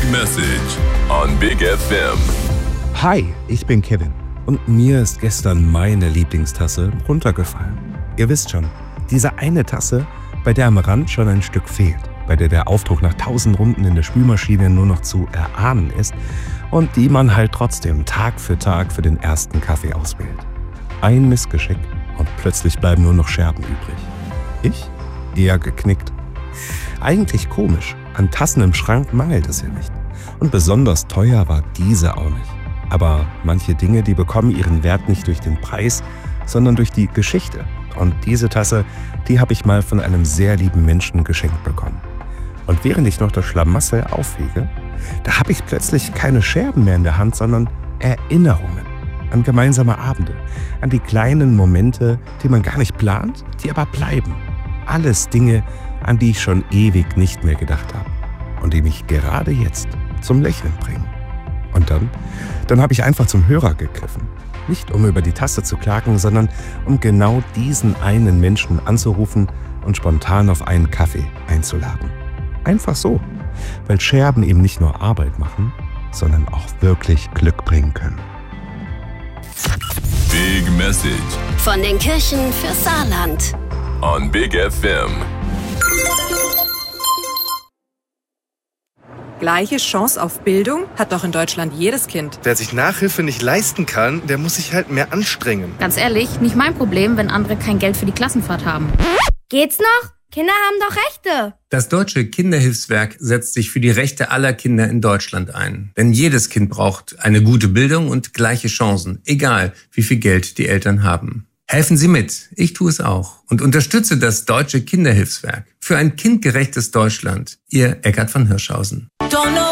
Message on Big FM. Hi, ich bin Kevin und mir ist gestern meine Lieblingstasse runtergefallen. Ihr wisst schon, diese eine Tasse, bei der am Rand schon ein Stück fehlt, bei der der Aufdruck nach 1000 Runden in der Spülmaschine nur noch zu erahnen ist und die man halt trotzdem Tag für Tag für den ersten Kaffee auswählt. Ein Missgeschick und plötzlich bleiben nur noch Scherben übrig. Ich? Eher geknickt. Eigentlich komisch, an Tassen im Schrank mangelt es ja nicht. Und besonders teuer war diese auch nicht. Aber manche Dinge, die bekommen ihren Wert nicht durch den Preis, sondern durch die Geschichte. Und diese Tasse, die habe ich mal von einem sehr lieben Menschen geschenkt bekommen. Und während ich noch das Schlamassel aufwiege, da habe ich plötzlich keine Scherben mehr in der Hand, sondern Erinnerungen an gemeinsame Abende, an die kleinen Momente, die man gar nicht plant, die aber bleiben. Alles Dinge, an die ich schon ewig nicht mehr gedacht habe und die mich gerade jetzt zum Lächeln bringen. Und dann habe ich einfach zum Hörer gegriffen. Nicht um über die Tasse zu klagen, sondern um genau diesen einen Menschen anzurufen und spontan auf einen Kaffee einzuladen. Einfach so, weil Scherben eben nicht nur Arbeit machen, sondern auch wirklich Glück bringen können. Big Message von den Kirchen für Saarland on Big FM. Gleiche Chance auf Bildung hat doch in Deutschland jedes Kind. Wer sich Nachhilfe nicht leisten kann, der muss sich halt mehr anstrengen. Ganz ehrlich, nicht mein Problem, wenn andere kein Geld für die Klassenfahrt haben. Geht's noch? Kinder haben doch Rechte. Das Deutsche Kinderhilfswerk setzt sich für die Rechte aller Kinder in Deutschland ein. Denn jedes Kind braucht eine gute Bildung und gleiche Chancen, egal wie viel Geld die Eltern haben. Helfen Sie mit, ich tue es auch und unterstütze das Deutsche Kinderhilfswerk für ein kindgerechtes Deutschland. Ihr Eckart von Hirschhausen.